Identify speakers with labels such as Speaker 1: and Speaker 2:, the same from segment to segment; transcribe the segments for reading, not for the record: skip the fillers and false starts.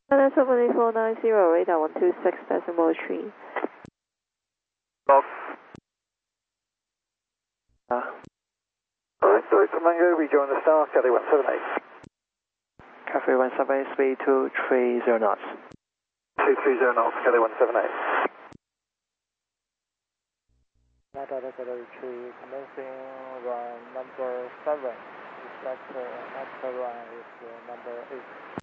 Speaker 1: 78490, radar 126.3.
Speaker 2: Log. Alright, so it's a Mango, rejoin the star, Kelly 178.
Speaker 3: Cafe 178, speed 230 knots.
Speaker 2: 230 knots, Kelly 178.
Speaker 4: Data retrieve commencing run number 7. Expect after run is number 8.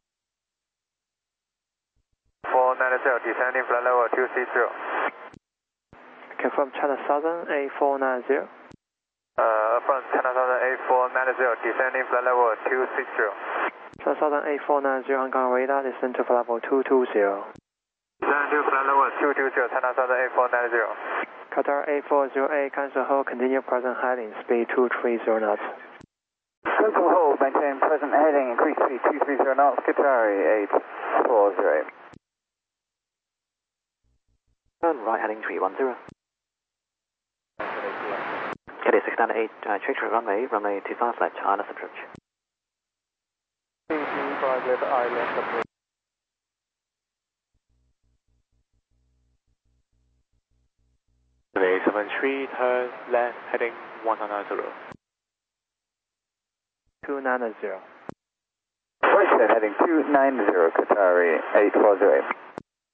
Speaker 2: 490, descending flight level 260.
Speaker 3: Confirm China Southern A490.
Speaker 2: From China Southern A490, descending flight level 260.
Speaker 3: China Southern A490, Hong Kong radar, descend to flight level 220.
Speaker 2: Descend to flight level 220, China Southern A490.
Speaker 3: Qatar A408, cancel hold, continue present heading, speed 230 knots.
Speaker 2: Cancel hold, maintain present heading, increase speed 230 knots, Qatari 8408.
Speaker 5: Turn right heading 310. Kelly 698, trajectory runway 25 left, ILS approach.
Speaker 4: Private island approach.
Speaker 6: Runway 73, turn left heading 190.
Speaker 3: 290.
Speaker 2: Right heading 290, Qatari 8408.